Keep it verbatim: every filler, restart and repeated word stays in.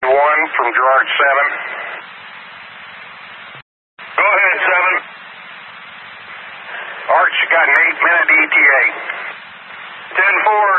one from Gerard seven. Go ahead, seven. Arch, you got an eight minute E T A. ten four,